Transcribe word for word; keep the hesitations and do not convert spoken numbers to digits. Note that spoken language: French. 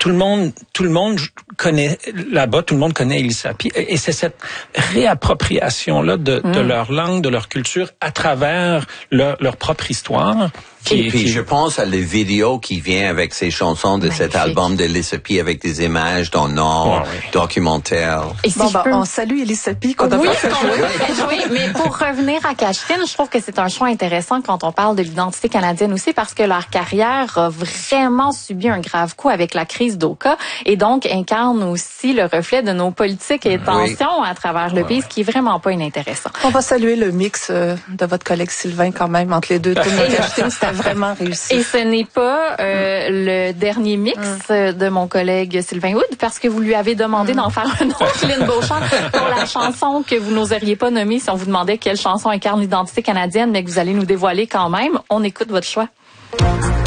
tout le monde, tout le monde connaît là-bas, tout le monde connaît Elissa. Puis, et c'est cette réappropriation-là de, mm. de leur langue, de leur culture à travers leur, leur propre histoire. Qui, et puis, qui... je pense à les vidéos qui viennent avec ces chansons de Magnifique. Cet album d'Elissa P avec des images dans Nord, oh, oui. documentaires. Et si bon, bah, peux... on salue Elissa P qu'on a oui, pas fait jouer. Mais pour revenir à Catherine, je trouve que c'est un choix intéressant quand on parle de l'identité canadienne aussi parce que leur carrière a vraiment subi un grave coup avec la crise d'Oka et donc incarne aussi le reflet de nos politiques et tensions oui. à travers le pays, ce qui est vraiment pas inintéressant. On va saluer le mix euh, de votre collègue Sylvain quand même entre les deux. C'était vraiment réussi. Et ce n'est pas euh, le dernier mix mm. de mon collègue Sylvain Wood parce que vous lui avez demandé mm. d'en faire un autre, Lynn Beauchamp, pour la chanson que vous n'oseriez pas nommer si on vous demandait quelle chanson incarne l'identité canadienne, mais que vous allez nous dévoiler quand même. On écoute votre choix.